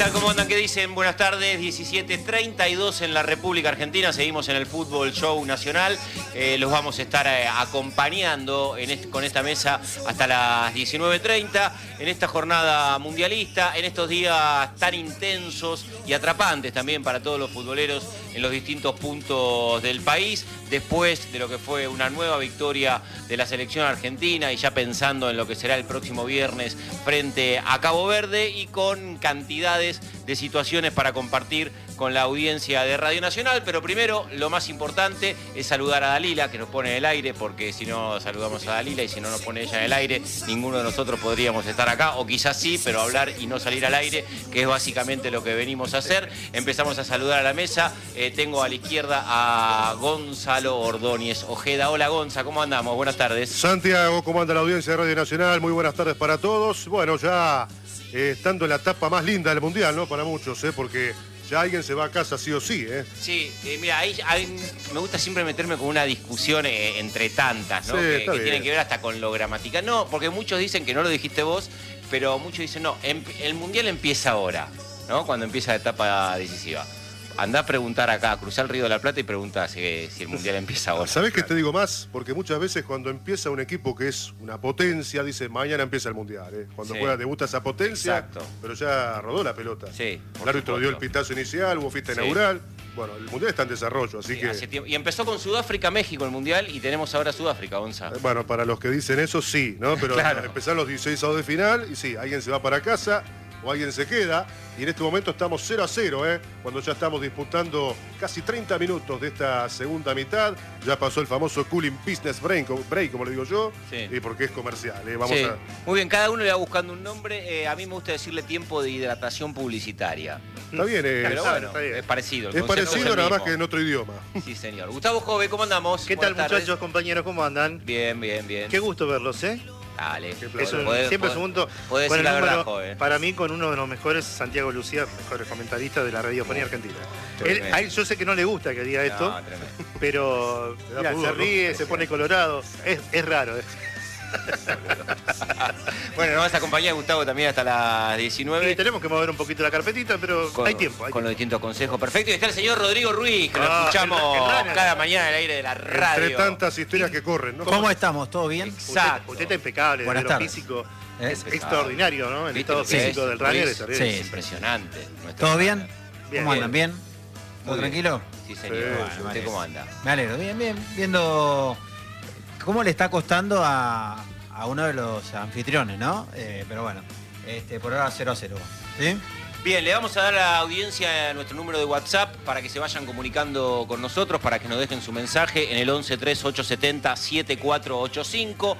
tal? ¿Cómo andan? ¿Qué dicen? Buenas tardes, 17:32 en la República Argentina. Seguimos en el Fútbol Show Nacional. Los vamos a estar acompañando con esta mesa hasta las 19:30 en esta jornada mundialista, en estos días tan intensos y atrapantes también para todos los futboleros en los distintos puntos del país, después de lo que fue una nueva victoria de la selección argentina y ya pensando en lo que será el próximo viernes frente a Cabo Verde y con cantidades de situaciones para compartir con la audiencia de Radio Nacional. Pero primero, lo más importante es saludar a Dalila, que nos pone en el aire, porque si no saludamos a Dalila y si no nos pone ella en el aire, ninguno de nosotros podríamos estar acá, o quizás sí, pero hablar y no salir al aire, que es básicamente lo que venimos a hacer. Empezamos a saludar a la mesa. Tengo a la izquierda a Gonzalo Ordóñez Ojeda. Hola Gonza, ¿cómo andamos? Buenas tardes. Santiago, ¿cómo anda la audiencia de Radio Nacional? Muy buenas tardes para todos. Bueno, ya estando en la etapa más linda del Mundial, ¿no? Para muchos, porque ya alguien se va a casa sí o sí, Sí, mira, ahí me gusta siempre meterme con una discusión entre tantas, ¿no? Sí, que tienen que ver hasta con lo gramatical. No, porque muchos dicen que no lo dijiste vos, pero muchos dicen, no, el Mundial empieza ahora, ¿no? Cuando empieza la etapa decisiva. Andá a preguntar acá, cruzá el Río de la Plata y preguntá si el Mundial empieza ahora. ¿Sabés qué te digo más? Porque muchas veces cuando empieza un equipo que es una potencia, dice, mañana empieza el Mundial, Cuando juega, debuta esa potencia, exacto, pero ya rodó la pelota. Sí, el árbitro dio el pitazo inicial, hubo fiesta inaugural. Bueno, el Mundial está en desarrollo, así que... Hace tiempo. Y empezó con Sudáfrica-México el Mundial y tenemos ahora Sudáfrica, Gonza. Bueno, para los que dicen eso, sí, ¿no? Pero claro, empezaron los 16avos de final y sí, alguien se va para casa o alguien se queda. Y en este momento estamos 0-0, cuando ya estamos disputando casi 30 minutos de esta segunda mitad. Ya pasó el famoso Cooling Business Break, como le digo yo, y porque es comercial. Muy bien, cada uno le va buscando un nombre. A mí me gusta decirle tiempo de hidratación publicitaria. Está bien, pero bueno, está bien. Es parecido. Es parecido, nada más que en otro idioma. Sí, señor. Gustavo Jove, ¿cómo andamos? ¿Qué tal, muchachos, compañeros? ¿Cómo andan? Bien, bien, bien. Qué gusto verlos, Dale. Siempre es un gusto. Podés decir la verdad, joven. Para mí, con uno de los mejores, Santiago Lucía, mejores comentaristas de la radiofonía argentina. A él yo sé que no le gusta que diga esto, pero mirá, se ríe, se pone colorado. Es raro. Bueno, nos vas a acompañar, Gustavo, también hasta las 19. Y tenemos que mover un poquito la carpetita, pero hay tiempo. Con los distintos consejos. Perfecto. Y está el señor Rodrigo Ruiz, que lo escuchamos cada mañana en el aire de la radio. Entre tantas historias que corren, ¿no? ¿Cómo estamos? ¿Todo bien? Exacto. Usted está impecable, desde lo físico. Es extraordinario, ¿no? El estado físico del runner es impresionante. ¿Todo bien? Bien? ¿Cómo andan? ¿Bien? ¿Todo tranquilo? Sí, señor. ¿Usted cómo anda? Me alegro. Bien, bien. Viendo cómo le está costando a uno de los anfitriones, ¿no? Pero bueno, por ahora 0-0. ¿Sí? Bien, le vamos a dar a la audiencia nuestro número de WhatsApp para que se vayan comunicando con nosotros, para que nos dejen su mensaje en el 113870-7485,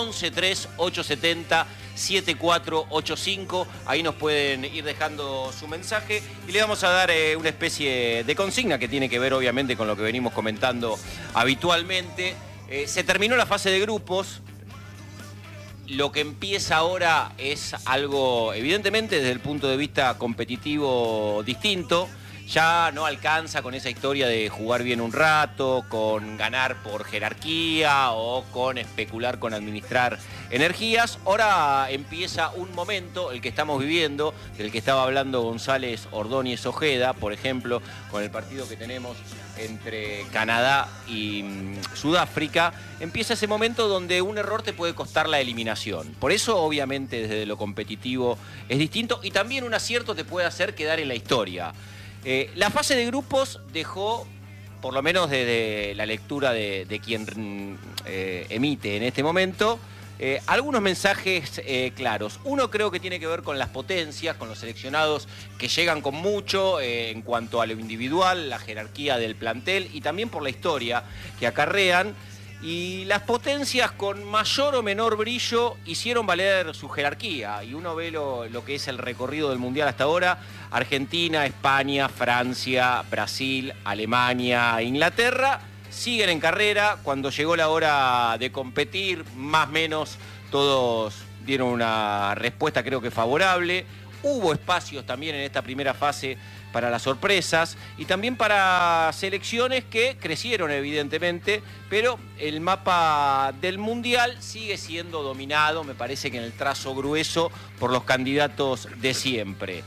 113870-7485. Ahí nos pueden ir dejando su mensaje y le vamos a dar una especie de consigna que tiene que ver obviamente con lo que venimos comentando habitualmente. Se terminó la fase de grupos. Lo que empieza ahora es algo, evidentemente, desde el punto de vista competitivo distinto. Ya no alcanza con esa historia de jugar bien un rato, con ganar por jerarquía o con especular con administrar energías. Ahora empieza un momento, el que estamos viviendo, del que estaba hablando González Ordóñez Ojeda, por ejemplo, con el partido que tenemos entre Canadá y Sudáfrica. Empieza ese momento donde un error te puede costar la eliminación. Por eso, obviamente, desde lo competitivo es distinto y también un acierto te puede hacer quedar en la historia. La fase de grupos dejó, por lo menos desde la lectura de quien emite en este momento, algunos mensajes claros. Uno creo que tiene que ver con las potencias, con los seleccionados que llegan con mucho en cuanto a lo individual, la jerarquía del plantel y también por la historia que acarrean. Y las potencias con mayor o menor brillo hicieron valer su jerarquía. Y uno ve lo que es el recorrido del Mundial hasta ahora. Argentina, España, Francia, Brasil, Alemania, Inglaterra siguen en carrera. Cuando llegó la hora de competir, más o menos todos dieron una respuesta creo que favorable. Hubo espacios también en esta primera fase para las sorpresas y también para selecciones que crecieron evidentemente, pero el mapa del Mundial sigue siendo dominado, me parece que en el trazo grueso, por los candidatos de siempre.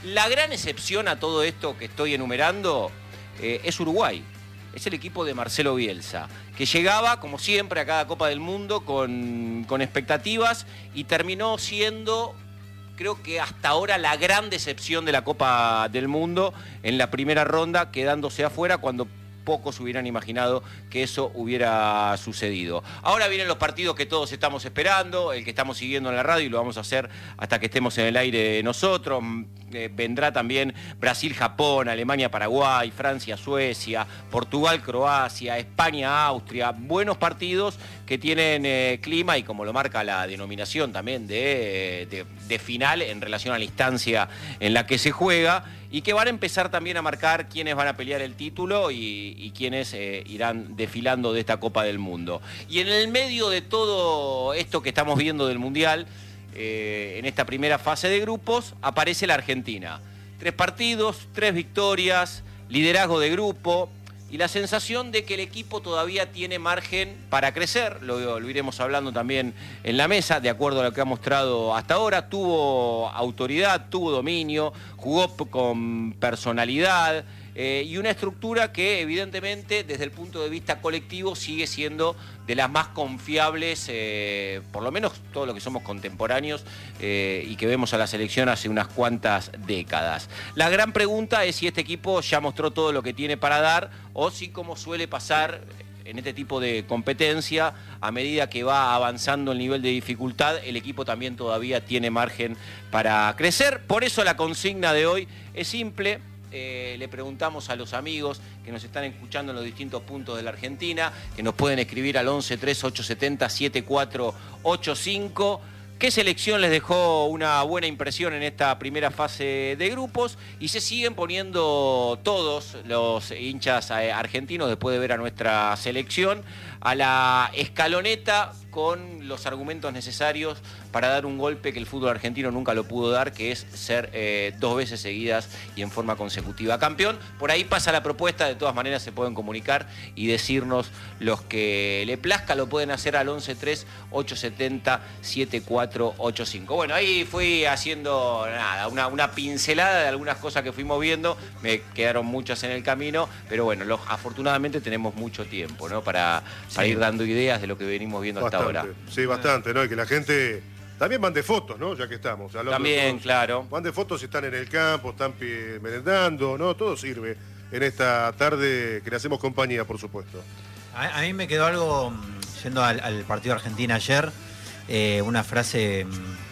La gran excepción a todo esto que estoy enumerando es Uruguay. Es el equipo de Marcelo Bielsa, que llegaba, como siempre, a cada Copa del Mundo con expectativas y terminó siendo, creo que hasta ahora, la gran decepción de la Copa del Mundo en la primera ronda, quedándose afuera cuando pocos hubieran imaginado que eso hubiera sucedido. Ahora vienen los partidos que todos estamos esperando, el que estamos siguiendo en la radio y lo vamos a hacer hasta que estemos en el aire nosotros. Vendrá también Brasil-Japón, Alemania-Paraguay, Francia-Suecia, Portugal-Croacia, España-Austria. Buenos partidos que tienen clima y, como lo marca la denominación también, de final en relación a la instancia en la que se juega, y que van a empezar también a marcar quiénes van a pelear el título y quiénes irán desfilando de esta Copa del Mundo. Y en el medio de todo esto que estamos viendo del Mundial, en esta primera fase de grupos, aparece la Argentina. 3 partidos, 3 victorias, liderazgo de grupo y la sensación de que el equipo todavía tiene margen para crecer. Lo iremos hablando también en la mesa, de acuerdo a lo que ha mostrado hasta ahora. Tuvo autoridad, tuvo dominio, jugó con personalidad y una estructura que, evidentemente, desde el punto de vista colectivo, sigue siendo de las más confiables, por lo menos todos los que somos contemporáneos y que vemos a la selección hace unas cuantas décadas. La gran pregunta es si este equipo ya mostró todo lo que tiene para dar, o si, como suele pasar en este tipo de competencia, a medida que va avanzando el nivel de dificultad, el equipo también todavía tiene margen para crecer. Por eso la consigna de hoy es simple. Le preguntamos a los amigos que nos están escuchando en los distintos puntos de la Argentina, que nos pueden escribir al 11 3 870 7485. ¿Qué selección les dejó una buena impresión en esta primera fase de grupos? Y se siguen poniendo todos los hinchas argentinos, después de ver a nuestra selección, a la escaloneta con los argumentos necesarios para dar un golpe que el fútbol argentino nunca lo pudo dar, que es ser 2 veces seguidas y en forma consecutiva campeón. Por ahí pasa la propuesta, de todas maneras se pueden comunicar y decirnos los que le plazca. Lo pueden hacer al 11 3 870 7485. Bueno, ahí fui haciendo una pincelada de algunas cosas que fuimos viendo. Me quedaron muchas en el camino, pero bueno, afortunadamente tenemos mucho tiempo, ¿no? para ir dando ideas de lo que venimos viendo hasta ahora. Sí, bastante, ¿no? Y que la gente también mande fotos, ¿no? Ya que estamos. También, claro. Mande fotos si están en el campo, están merendando, ¿no? Todo sirve en esta tarde que le hacemos compañía, por supuesto. A mí me quedó algo, yendo al partido de Argentina ayer, una frase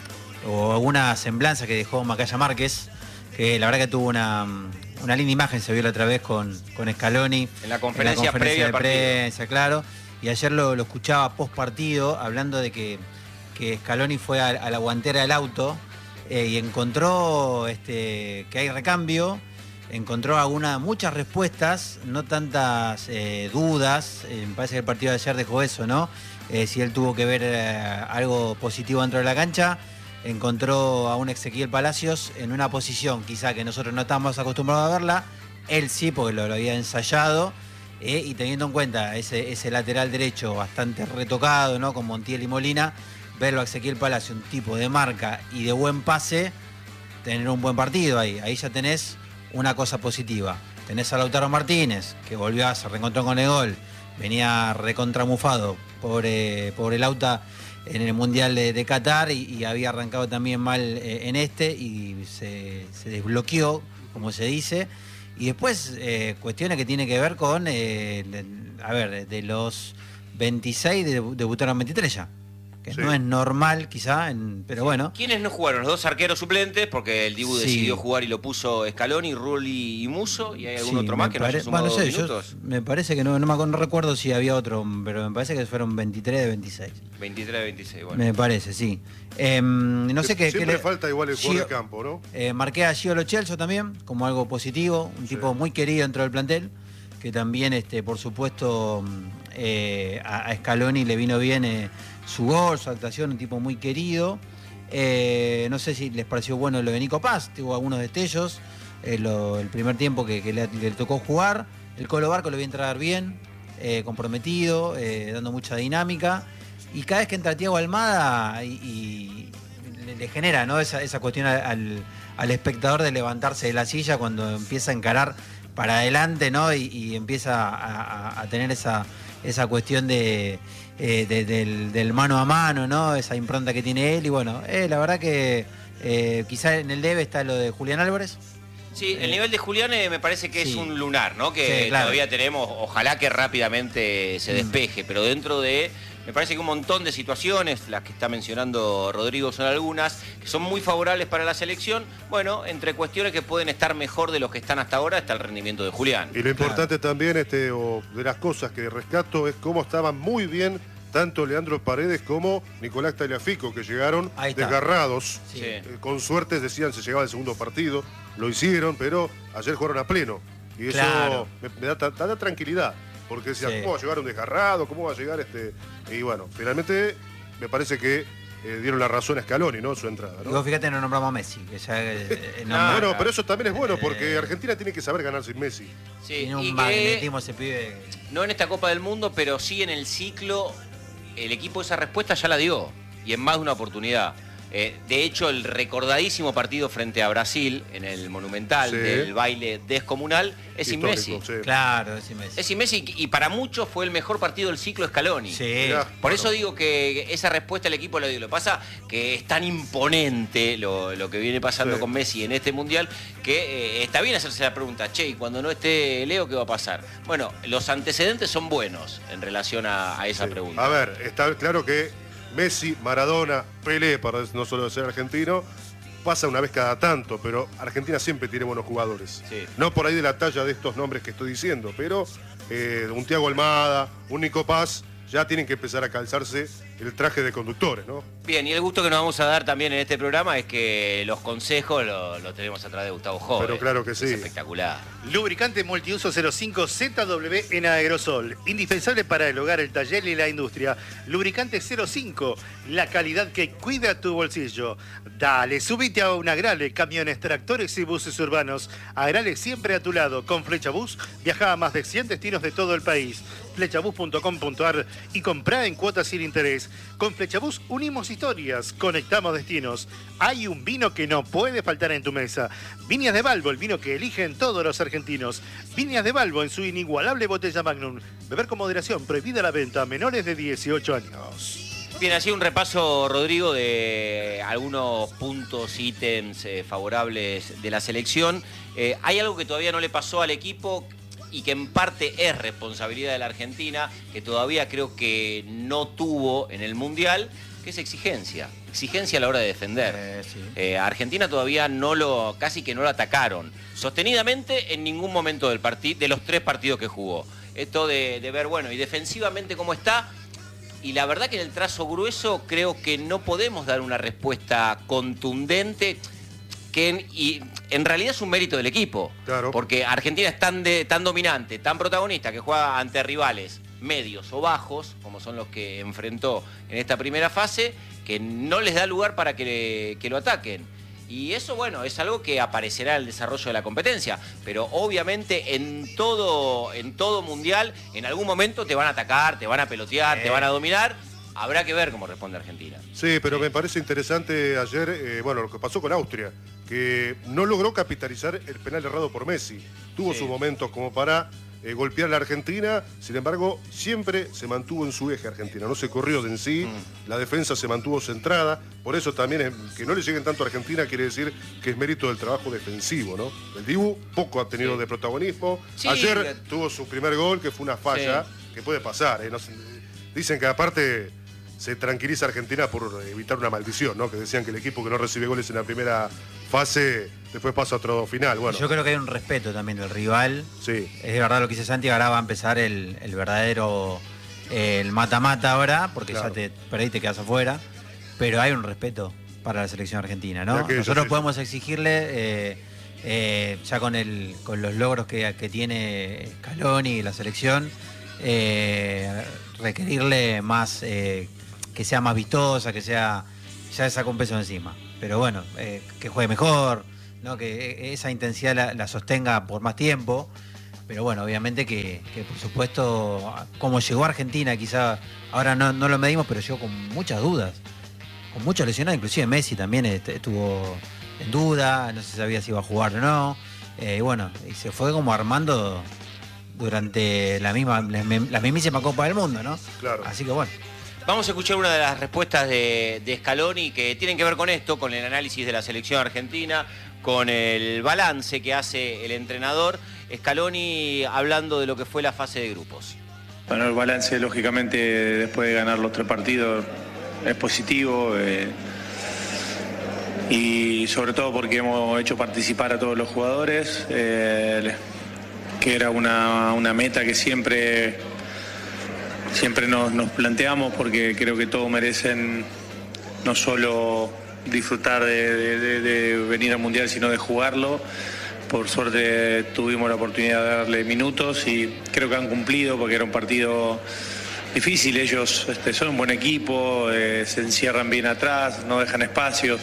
o una semblanza que dejó Macaya Márquez, que la verdad que tuvo una linda imagen, se vio la otra vez con Scaloni. En la conferencia previa al partido. Prensa, claro. Y ayer lo escuchaba post partido, hablando de que Scaloni fue a la guantera del auto y encontró que hay recambio, encontró muchas respuestas, no tantas dudas. Me parece que el partido de ayer dejó eso, ¿no? Si él tuvo que ver algo positivo dentro de la cancha, encontró a un Ezequiel Palacios en una posición quizá que nosotros no estamos acostumbrados a verla, él sí, porque lo había ensayado. Y teniendo en cuenta ese lateral derecho bastante retocado, ¿no? Con Montiel y Molina, verlo a Ezequiel Palacio, un tipo de marca y de buen pase, tener un buen partido ahí. Ahí ya tenés una cosa positiva. Tenés a Lautaro Martínez, que se reencontró con el gol, venía recontramufado por el Lauta en el Mundial de Qatar y había arrancado también mal en y se desbloqueó, como se dice. Y después cuestiones que tienen que ver con, de los 26 debutaron 23 ya. Que sí, no es normal quizá, pero bueno. ¿Quiénes no jugaron? Los 2 arqueros suplentes, porque el Dibu decidió jugar y lo puso Scaloni, Rulli y Musso, y hay algún otro más que no haya sumado 2 minutos. Me parece que no recuerdo si había otro, pero me parece que fueron 23 de 26. 23 de 26, bueno. Me parece, sí. No sé qué. Siempre falta igual el juego de campo, ¿no? Marqué a Gio Lo Celso también, como algo positivo, un tipo muy querido dentro del plantel, que también, por supuesto, a Scaloni le vino bien su gol, su actuación, un tipo muy querido. No sé si les pareció bueno lo de Nico Paz, tuvo algunos destellos, el primer tiempo que le tocó jugar. El Colo Barco lo vi entrar bien, comprometido, dando mucha dinámica. Y cada vez que entra Thiago Almada y le genera, ¿no? esa cuestión al espectador de levantarse de la silla cuando empieza a encarar para adelante, ¿no? Y empieza a tener esa cuestión del mano a mano, ¿no? Esa impronta que tiene él. Y bueno, la verdad que quizá en el debe está lo de Julián Álvarez. Sí, el nivel de Julián me parece que es un lunar, ¿no? Que sí, claro, todavía tenemos, ojalá que rápidamente se despeje, pero dentro de... Me parece que un montón de situaciones, las que está mencionando Rodrigo son algunas, que son muy favorables para la selección. Bueno, entre cuestiones que pueden estar mejor de los que están hasta ahora, está el rendimiento de Julián. Y lo importante también, de las cosas que rescato, es cómo estaban muy bien tanto Leandro Paredes como Nicolás Tagliafico, que llegaron desgarrados. Sí. Con suerte, decían, se llegaba al segundo partido. Lo hicieron, pero ayer jugaron a pleno. Y eso me da tranquilidad. Porque decían, ¿cómo va a llegar un desgarrado? ¿Cómo va a llegar Y bueno, finalmente me parece que dieron la razón a Scaloni, ¿no? Su entrada, ¿no? Y vos fíjate, no nombramos a Messi. Que ya, bueno, pero eso también es bueno, porque Argentina tiene que saber ganar sin Messi. Sí, tiene un magnetismo ese pibe. No en esta Copa del Mundo, pero sí en el ciclo, el equipo esa respuesta ya la dio. Y en más de una oportunidad. De hecho, el recordadísimo partido frente a Brasil, en el Monumental, del baile descomunal, es sin Messi. Sí. Claro, es sin Messi. Es sin Messi y para muchos fue el mejor partido del ciclo Scaloni. Sí. Por eso digo que esa respuesta al equipo lo dio. Lo que pasa que es tan imponente lo que viene pasando con Messi en este Mundial que está bien hacerse la pregunta, che, y cuando no esté Leo, ¿qué va a pasar? Bueno, los antecedentes son buenos en relación a esa pregunta. A ver, está claro que Messi, Maradona, Pelé, para no solo ser argentino, pasa una vez cada tanto, pero Argentina siempre tiene buenos jugadores. Sí. No por ahí de la talla de estos nombres que estoy diciendo, pero un Thiago Almada, un Nico Paz, ya tienen que empezar a calzarse el traje de conductores, ¿no? Bien, y el gusto que nos vamos a dar también en este programa es que los consejos lo tenemos a través de Gustavo Joven. Pero claro que sí. Es espectacular. Lubricante multiuso 05 ZW en aerosol. Indispensable para el hogar, el taller y la industria. Lubricante 05, la calidad que cuida tu bolsillo. Dale, subite a un Agrale, camiones, tractores y buses urbanos. Agrale siempre a tu lado. Con Flecha Bus viaja a más de 100 destinos de todo el país. Flechabus.com.ar y comprá en cuotas sin interés. Con Flechabus unimos historias, conectamos destinos. Hay un vino que no puede faltar en tu mesa. Viñas de Balbo, el vino que eligen todos los argentinos. Viñas de Balbo en su inigualable botella Magnum. Beber con moderación, prohibida la venta a menores de 18 años. Bien, así un repaso, Rodrigo, de algunos puntos, ítems favorables de la selección. Hay algo que todavía no le pasó al equipo y que en parte es responsabilidad de la Argentina, que todavía creo que no tuvo en el Mundial, que es exigencia. Exigencia a la hora de defender. Sí. Argentina todavía casi que no lo atacaron sostenidamente en ningún momento de los 3 partidos que jugó. Esto de ver, bueno, y defensivamente cómo está. Y la verdad que en el trazo grueso creo que no podemos dar una respuesta contundente, y en realidad es un mérito del equipo. Claro. Porque Argentina es tan dominante, tan protagonista, que juega ante rivales medios o bajos, como son los que enfrentó en esta primera fase, que no les da lugar para que lo ataquen. Y eso, bueno, es algo que aparecerá en el desarrollo de la competencia. Pero obviamente en todo mundial, en algún momento te van a atacar, te van a pelotear, te van a dominar. Habrá que ver cómo responde Argentina. Sí, pero me parece interesante ayer, lo que pasó con Austria, que no logró capitalizar el penal errado por Messi. Tuvo sus momentos como para golpear a la Argentina, sin embargo, siempre se mantuvo en su eje Argentina, no se corrió de en sí, la defensa se mantuvo centrada, por eso también que no le lleguen tanto a Argentina quiere decir que es mérito del trabajo defensivo, ¿no? El Dibu poco ha tenido de protagonismo, ayer tuvo su primer gol, que fue una falla, que puede pasar, dicen que aparte se tranquiliza Argentina por evitar una maldición, ¿no? Que decían que el equipo que no recibe goles en la primera fase después pasa a otro final. Bueno. Yo creo que hay un respeto también del rival. Sí. Es verdad lo que dice Santi, ahora va a empezar el verdadero el mata-mata ahora, porque ya te perdí, te quedas afuera. Pero hay un respeto para la selección argentina, ¿no? Nosotros podemos exigirle, ya con los logros que tiene Scaloni y la selección, requerirle más, que sea más vistosa, que sea, ya sacó un peso encima. Pero bueno, que juegue mejor, ¿no? Que esa intensidad la sostenga por más tiempo. Pero bueno, obviamente que por supuesto, como llegó a Argentina, quizá ahora no lo medimos, pero llegó con muchas dudas. con muchos lesionados, inclusive Messi también estuvo en duda, no se sabía si iba a jugar o no. Bueno, y se fue como armando durante la mismísima Copa del Mundo, ¿no? Claro. Así que bueno. Vamos a escuchar una de las respuestas de Scaloni que tienen que ver con esto, con el análisis de la selección argentina, con el balance que hace el entrenador. Scaloni hablando de lo que fue la fase de grupos. Bueno, el balance lógicamente después de ganar los 3 partidos es positivo y sobre todo porque hemos hecho participar a todos los jugadores, que era una meta que siempre nos planteamos, porque creo que todos merecen no solo disfrutar de venir al Mundial, sino de jugarlo. Por suerte tuvimos la oportunidad de darle minutos y creo que han cumplido, porque era un partido difícil. Ellos son un buen equipo, se encierran bien atrás, no dejan espacios.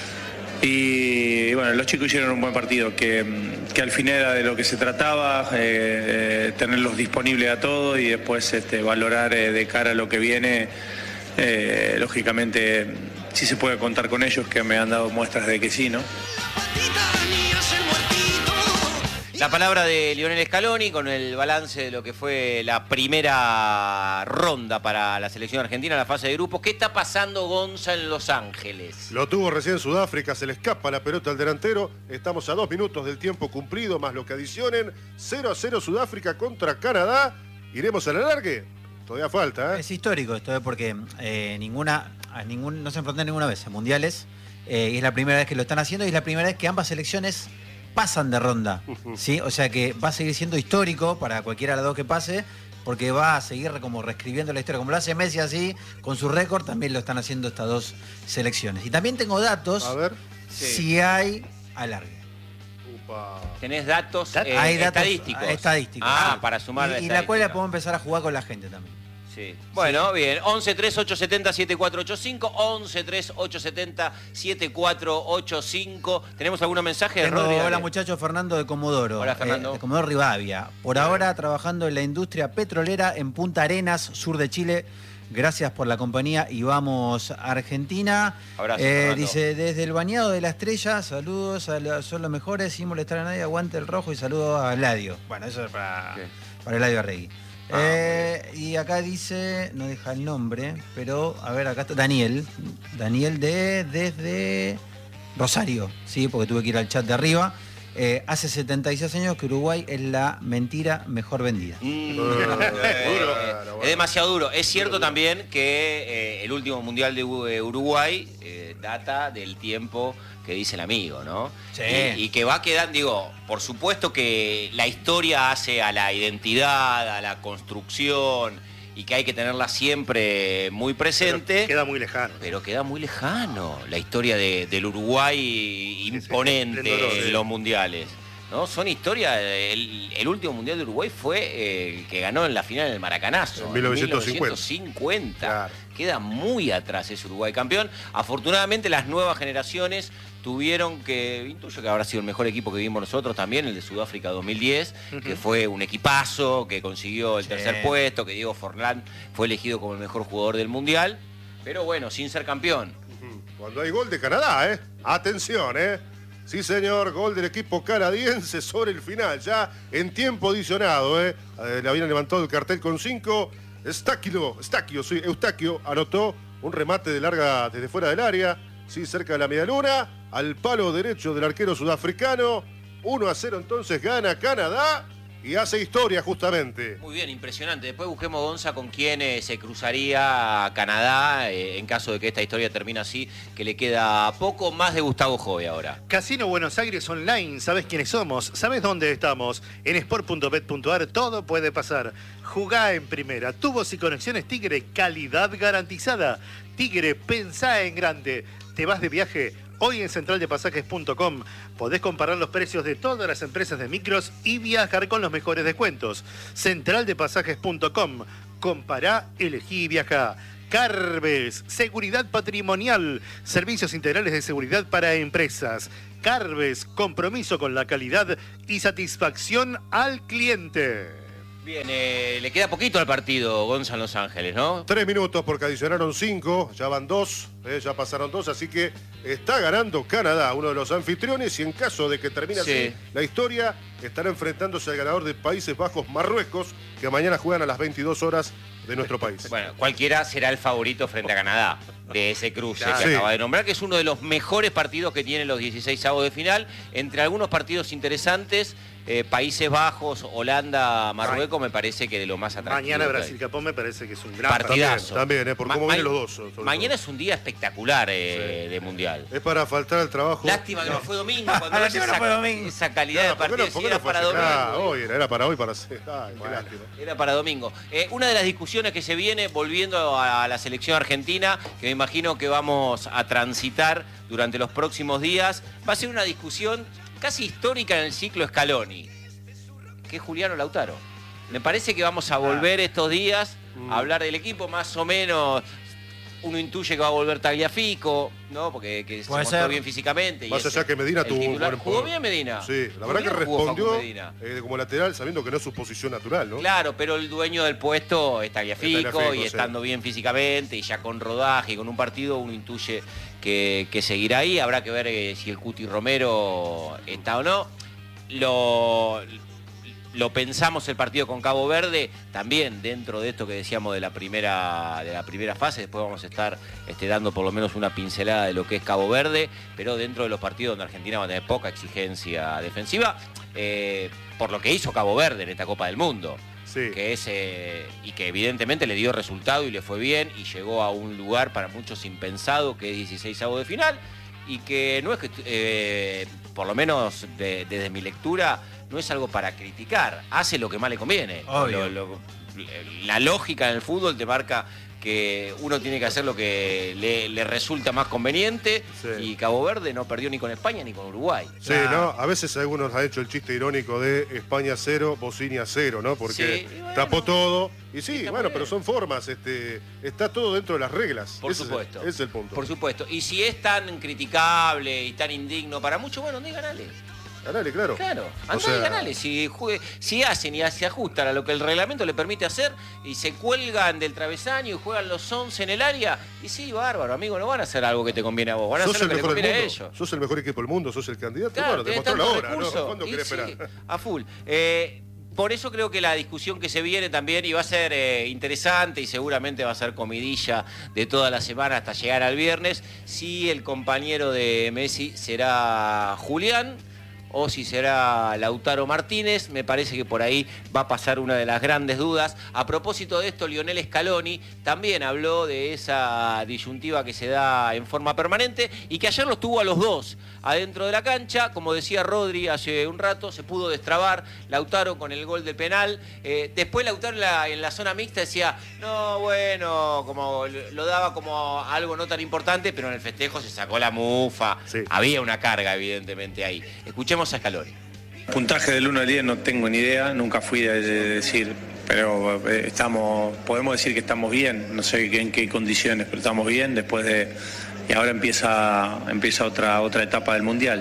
Y bueno, los chicos hicieron un buen partido, que al final era de lo que se trataba, tenerlos disponibles a todos y después valorar de cara a lo que viene. Lógicamente, sí se puede contar con ellos, que me han dado muestras de que sí, ¿no? La palabra de Lionel Scaloni con el balance de lo que fue la primera ronda para la selección argentina en la fase de grupos. ¿Qué está pasando, Gonza, en Los Ángeles? Lo tuvo recién Sudáfrica, se le escapa la pelota al delantero. Estamos a 2 minutos del tiempo cumplido, más lo que adicionen. 0-0 Sudáfrica contra Canadá. ¿Iremos al alargue? Todavía falta, ¿eh? Es histórico esto, porque no se enfrentan ninguna vez en mundiales. Y es la primera vez que lo están haciendo y es la primera vez que ambas selecciones pasan de ronda, ¿sí? O sea que va a seguir siendo histórico para cualquiera de las dos que pase, porque va a seguir como reescribiendo la historia. Como lo hace Messi así, con su récord, también lo están haciendo estas dos selecciones. Y también tengo datos, A ver. si hay alargue. Upa. ¿Tenés datos, Hay datos estadísticos? estadísticos. Ah, para sumar Y la cual la podemos empezar a jugar con la gente también. Sí. Bueno, bien. 11-3870-7485, 11-3870-7485. ¿Tenemos algún mensaje? Hola muchachos, Fernando de Comodoro. Hola, Fernando. De Comodoro Rivadavia. Por ahora trabajando en la industria petrolera en Punta Arenas, sur de Chile. Gracias por la compañía y vamos a Argentina. Abrazo, Fernando. Dice, desde el bañado de la estrella, saludos, son los mejores, sin molestar a nadie, aguante el rojo y saludos a Gladio. Bueno, eso es para Gladio Arregui. Y acá dice, no deja el nombre, pero a ver, acá está Daniel desde Rosario, sí, porque tuve que ir al chat de arriba. Hace 76 años que Uruguay es la mentira mejor vendida. Es demasiado duro. Es cierto también que el último mundial de Uruguay data del tiempo que dice el amigo, ¿no? Sí. Y que va quedando, digo, por supuesto que la historia hace a la identidad, a la construcción, y que hay que tenerla siempre muy presente. Pero queda muy lejano. Pero queda muy lejano la historia del Uruguay imponente en los mundiales, ¿no? Son historias. El último mundial de Uruguay fue el que ganó en la final del Maracanazo. En 1950. 1950. Claro. Queda muy atrás ese Uruguay campeón. Afortunadamente las nuevas generaciones tuvieron que, intuyo que habrá sido el mejor equipo que vimos nosotros también, el de Sudáfrica 2010, que fue un equipazo, que consiguió el tercer puesto, que Diego Forlán fue elegido como el mejor jugador del Mundial, pero bueno, sin ser campeón. Cuando hay gol de Canadá, ¿eh? Atención, ¿eh? Sí, señor, gol del equipo canadiense sobre el final, ya en tiempo adicionado, ¿eh? Le habían levantado el cartel con 5. Eustaquio anotó un remate de larga desde fuera del área, sí, cerca de la medialuna, al palo derecho del arquero sudafricano. 1-0 entonces gana Canadá y hace historia justamente. Muy bien, impresionante. Después busquemos, Gonza, con quién se cruzaría a Canadá en caso de que esta historia termine así, que le queda poco más de Gustavo Jove ahora. Casino Buenos Aires Online, ¿sabes quiénes somos? ¿Sabes dónde estamos? En sport.bet.ar todo puede pasar. Jugá en primera. Tubos y conexiones Tigre, calidad garantizada. Tigre, pensá en grande. ¿Te vas de viaje? Hoy en centraldepasajes.com podés comparar los precios de todas las empresas de micros y viajar con los mejores descuentos. Centraldepasajes.com. Compará, elegí y viajá. Carves, seguridad patrimonial, servicios integrales de seguridad para empresas. Carves, compromiso con la calidad y satisfacción al cliente. Bien, le queda poquito al partido, Gonzalo, en Los Ángeles, ¿no? 3 minutos porque adicionaron 5, ya van 2, ya pasaron 2, así que está ganando Canadá, uno de los anfitriones, y en caso de que termine así la historia, estará enfrentándose al ganador de Países Bajos, Marruecos, que mañana juegan a las 22 horas de nuestro país. Bueno, cualquiera será el favorito frente a Canadá de ese cruce que acaba de nombrar, que es uno de los mejores partidos que tienen los 16avos de final, entre algunos partidos interesantes. Países Bajos, Holanda, Marruecos, me parece que de lo más atractivo. Mañana Brasil-Japón me parece que es un gran partidazo. También, por cómo vienen los dos. Mañana es un día espectacular de Mundial. Es para faltar al trabajo. Lástima que no fue domingo, cuando esa calidad de partido. ¿Por qué no para domingo. Hoy era para hoy, para hacer. Qué lástima. Era para domingo. Una de las discusiones que se viene, volviendo a la selección argentina, que me imagino que vamos a transitar durante los próximos días, va a ser una discusión casi histórica en el ciclo Scaloni, que es Juliano Lautaro. Me parece que vamos a volver estos días a hablar del equipo, más o menos. Uno intuye que va a volver Tagliafico, ¿no? Porque se mostró bien físicamente. Más allá que Medina tuvo un buen... ¿Jugó bien Medina? Sí, la verdad que respondió como lateral, sabiendo que no es su posición natural, ¿no? Claro, pero el dueño del puesto es Tagliafico, y estando bien físicamente, y ya con rodaje, y con un partido, uno intuye que seguirá ahí. Habrá que ver si el Cuti Romero está o no. Lo pensamos el partido con Cabo Verde, también dentro de esto que decíamos de la primera fase. Después vamos a estar dando por lo menos una pincelada de lo que es Cabo Verde, pero dentro de los partidos donde Argentina va a tener poca exigencia defensiva, por lo que hizo Cabo Verde en esta Copa del Mundo. Sí. Que es, y que evidentemente le dio resultado y le fue bien y llegó a un lugar para muchos impensado, que es 16avos de final, y que no es que, por lo menos desde mi lectura, no es algo para criticar, hace lo que más le conviene. La lógica en el fútbol te marca que uno tiene que hacer lo que le resulta más conveniente, y Cabo Verde no perdió ni con España ni con Uruguay. Sí, ¿no? A veces algunos han hecho el chiste irónico de España 0, Bosnia 0, ¿no? Porque tapó todo. Y sí, bueno, pero son formas, está todo dentro de las reglas. Por supuesto. Ese es el punto. Por supuesto. Y si es tan criticable y tan indigno para muchos, bueno, ganale. Ganale, claro. Claro, andá y ganale. Si hacen y se ajustan a lo que el reglamento le permite hacer y se cuelgan del travesaño y juegan los 11 en el área, y sí, bárbaro, amigo, no van a hacer algo que te conviene a vos, van a hacer lo que le conviene a ellos. Sos el mejor equipo del mundo, sos el candidato, claro, demostralo ahora, ¿no? ¿Cuándo querés esperar? Sí, a full. Por eso creo que la discusión que se viene también, y va a ser interesante y seguramente va a ser comidilla de toda la semana hasta llegar al viernes, si el compañero de Messi será Julián o si será Lautaro Martínez. Me parece que por ahí va a pasar una de las grandes dudas. A propósito de esto, Lionel Scaloni también habló de esa disyuntiva que se da en forma permanente y que ayer los tuvo a los dos adentro de la cancha. Como decía Rodri hace un rato, se pudo destrabar Lautaro con el gol de penal. Después Lautaro en la zona mixta decía, no, bueno, como lo daba como algo no tan importante, pero en el festejo se sacó la mufa. Sí. Había una carga, evidentemente, ahí. Escuchemos a Scaloni. Puntaje del 1 al 10 no tengo ni idea, nunca fui de decir, pero podemos decir que estamos bien, no sé en qué condiciones, pero estamos bien después de... Y ahora empieza otra etapa del Mundial.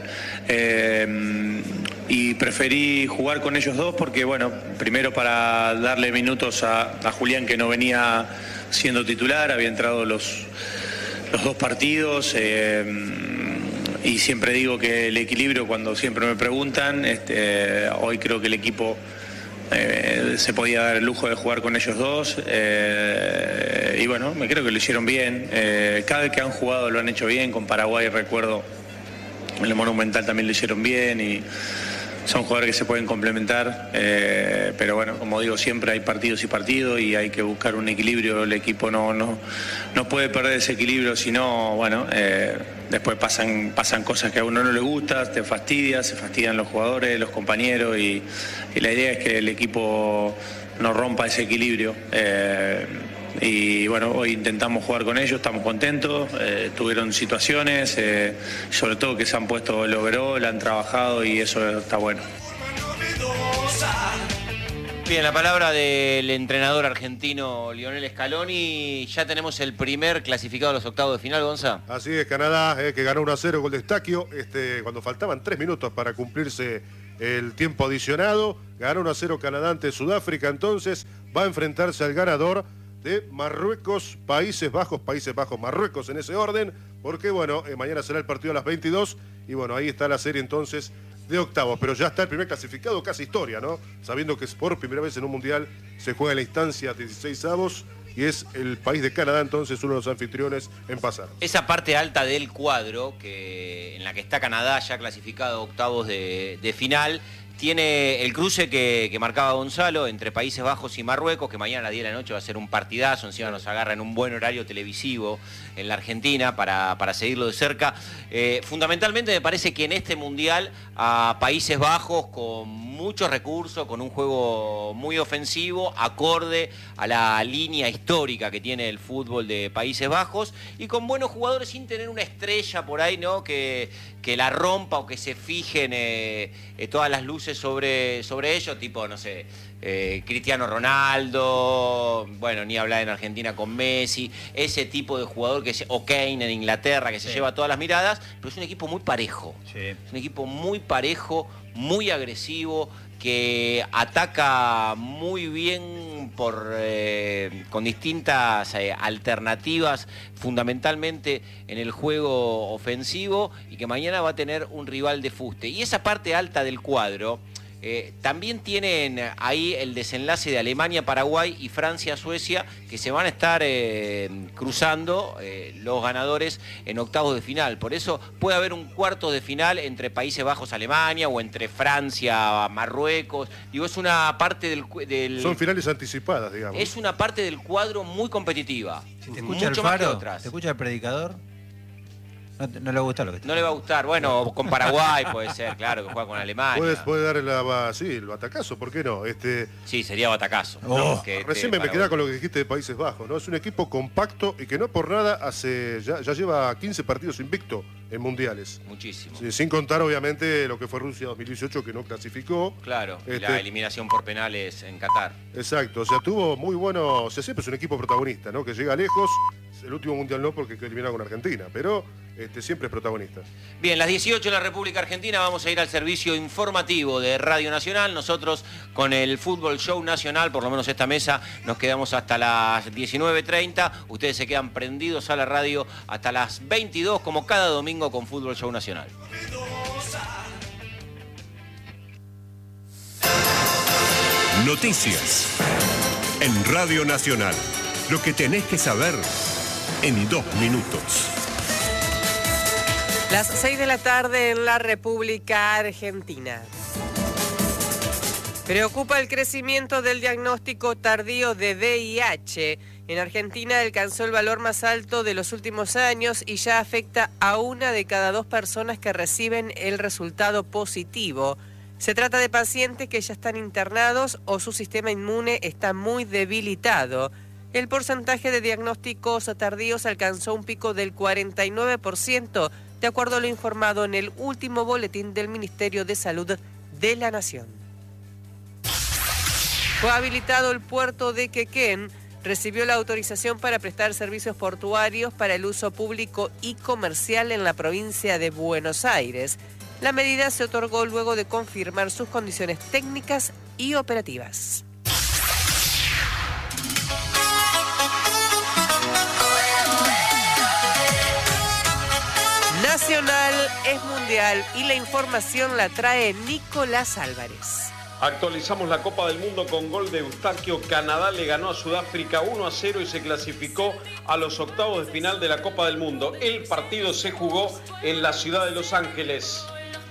Y preferí jugar con ellos dos porque, bueno, primero para darle minutos a Julián, que no venía siendo titular, había entrado los dos partidos. Y siempre digo que el equilibrio, cuando siempre me preguntan, hoy creo que el equipo se podía dar el lujo de jugar con ellos dos, y bueno, me creo que lo hicieron bien. Cada vez que han jugado lo han hecho bien. Con Paraguay, recuerdo, en el Monumental también lo hicieron bien, y son jugadores que se pueden complementar, pero bueno, como digo, siempre hay partidos y partidos y hay que buscar un equilibrio. El equipo no puede perder ese equilibrio, sino, bueno, después pasan cosas que a uno no le gusta, se fastidian los jugadores, los compañeros, y la idea es que el equipo no rompa ese equilibrio. Y bueno, hoy intentamos jugar con ellos, estamos contentos, tuvieron situaciones, sobre todo que se han puesto el overall, han trabajado, y eso está bueno. Bien, la palabra del entrenador argentino Lionel Scaloni. Ya tenemos el primer clasificado a los octavos de final, Gonza. Así es, Canadá, que ganó 1-0 gol de Estaquio, cuando faltaban 3 minutos para cumplirse el tiempo adicionado. Ganó 1-0 Canadá ante Sudáfrica, entonces va a enfrentarse al ganador de Marruecos, Países Bajos, Marruecos en ese orden, porque bueno, mañana será el partido a las 22 y bueno, ahí está la serie entonces de octavos, pero ya está el primer clasificado, casi historia, ¿no? Sabiendo que por primera vez en un mundial se juega en la instancia de 16avos y es el país de Canadá entonces uno de los anfitriones en pasar. Esa parte alta del cuadro, en la que está Canadá ya clasificado a octavos de final, tiene el cruce que marcaba Gonzalo entre Países Bajos y Marruecos, que mañana a las 10 de la noche va a ser un partidazo, encima nos agarra en un buen horario televisivo en la Argentina para seguirlo de cerca. Fundamentalmente me parece que en este Mundial a Países Bajos con muchos recursos, con un juego muy ofensivo, acorde a la línea histórica que tiene el fútbol de Países Bajos y con buenos jugadores sin tener una estrella por ahí, ¿no? Que la rompa o que se fijen todas las luces sobre ellos, tipo, no sé, Cristiano Ronaldo, bueno, ni hablar en Argentina con Messi, ese tipo de jugador o Kane en Inglaterra, que se lleva todas las miradas, pero es un equipo muy parejo. Sí. Es un equipo muy parejo, muy agresivo, que ataca muy bien con distintas alternativas, fundamentalmente en el juego ofensivo, y que mañana va a tener un rival de fuste. Y esa parte alta del cuadro, también tienen ahí el desenlace de Alemania, Paraguay y Francia, Suecia, que se van a estar cruzando los ganadores en octavos de final. Por eso puede haber un cuarto de final entre Países Bajos, Alemania, o entre Francia, Marruecos. Digo, es una parte del... Son finales anticipadas, digamos. Es una parte del cuadro muy competitiva. Si te escucha el Faro, ¿te escucha el predicador? No le gusta lo que está. No le va a gustar. Bueno, con Paraguay puede ser, claro, que juega con Alemania. Puede dar el batacazo, ¿por qué no? Sí, sería batacazo. Recién me quedaba con lo que dijiste de Países Bajos, ¿no? Es un equipo compacto y que no por nada ya lleva 15 partidos invicto en mundiales. Muchísimo. Sí, sin contar, obviamente, lo que fue Rusia 2018, que no clasificó. Claro, la eliminación por penales en Qatar. Exacto, o sea, tuvo muy bueno... O sea, siempre es un equipo protagonista, ¿no? Que llega lejos. El último mundial no, porque quedó eliminado con Argentina, pero siempre es protagonista. Bien, las 18 en la República Argentina, vamos a ir al servicio informativo de Radio Nacional. Nosotros con el Fútbol Show Nacional, por lo menos esta mesa, nos quedamos hasta las 19:30. Ustedes se quedan prendidos a la radio hasta las 22, como cada domingo con Fútbol Show Nacional. Noticias en Radio Nacional. Lo que tenés que saber en 2 minutos. Las 6 de la tarde en la República Argentina. Preocupa el crecimiento del diagnóstico tardío de VIH. En Argentina alcanzó el valor más alto de los últimos años y ya afecta a 1 de cada 2 personas que reciben el resultado positivo. Se trata de pacientes que ya están internados o su sistema inmune está muy debilitado. El porcentaje de diagnósticos tardíos alcanzó un pico del 49%, de acuerdo a lo informado en el último boletín del Ministerio de Salud de la Nación. Fue habilitado el puerto de Quequén, recibió la autorización para prestar servicios portuarios para el uso público y comercial en la provincia de Buenos Aires. La medida se otorgó luego de confirmar sus condiciones técnicas y operativas. Nacional es mundial y la información la trae Nicolás Álvarez. Actualizamos la Copa del Mundo con gol de Eustaquio. Canadá le ganó a Sudáfrica 1-0 y se clasificó a los octavos de final de la Copa del Mundo. El partido se jugó en la ciudad de Los Ángeles.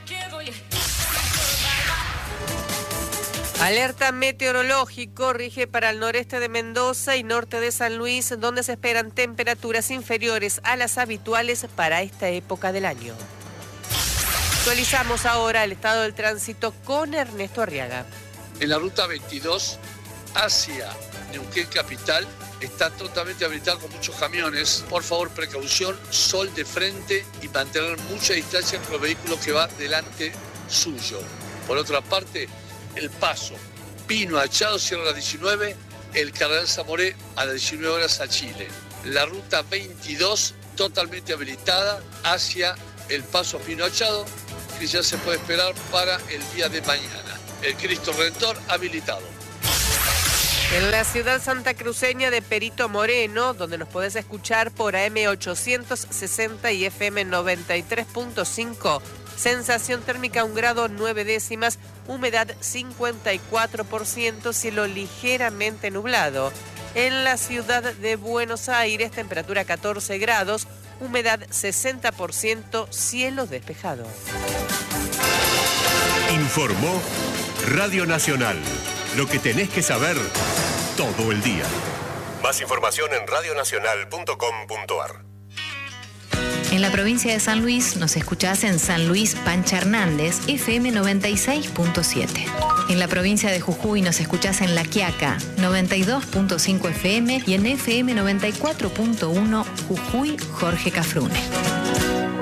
Alerta meteorológico rige para el noreste de Mendoza y norte de San Luis, donde se esperan temperaturas inferiores a las habituales para esta época del año. Actualizamos ahora el estado del tránsito con Ernesto Arriaga. En la ruta 22 hacia Neuquén Capital está totalmente habilitada con muchos camiones. Por favor, precaución, sol de frente y mantener mucha distancia con los vehículos que va delante suyo. Por otra parte, el paso Pino Achado cierra a las 19, el Cardenal Zamoré a las 19 horas a Chile. La ruta 22 totalmente habilitada hacia el paso Pino Achado, que ya se puede esperar para el día de mañana. El Cristo Redentor habilitado. En la ciudad santacruceña de Perito Moreno, donde nos podés escuchar por AM 860 y FM 93.5, sensación térmica 1 grado 9 décimas, humedad 54%, cielo ligeramente nublado. En la ciudad de Buenos Aires, temperatura 14 grados, humedad 60%, cielo despejado. Informó Radio Nacional. Lo que tenés que saber todo el día. Más información en radionacional.com.ar. En la provincia de San Luis nos escuchás en San Luis Pancha Hernández, FM 96.7. En la provincia de Jujuy nos escuchás en La Quiaca, 92.5 FM y en FM 94.1 Jujuy Jorge Cafrune.